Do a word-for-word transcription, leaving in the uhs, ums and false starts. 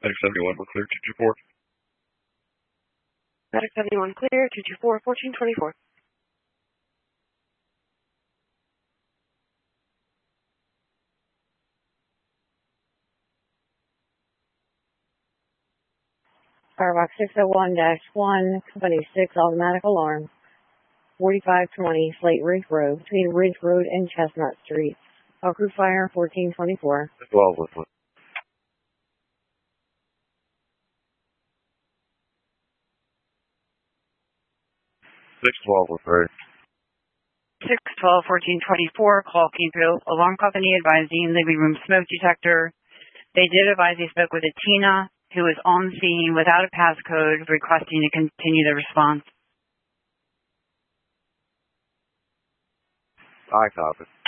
Medic seventy-one, we're clear, two two four. Medic seventy-one clear, two two four, fourteen twenty-four. Firebox six oh one dash one, Company six, automatic alarm. forty-five twenty Slate Ridge Road, between Ridge Road and Chestnut Street. All crew fire, fourteen twenty-four. twelve with one. six twelve with three. six twelve, fourteen twenty-four, call Kingfield Alarm Company advising living room smoke detector. They did advise they spoke with a Tina who was on scene without a passcode requesting to continue the response. I copy.